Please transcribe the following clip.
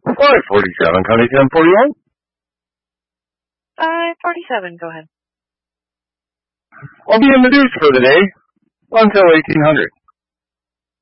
547, County 1041. 547, go ahead. I'll be in the deuce for the day until 1800.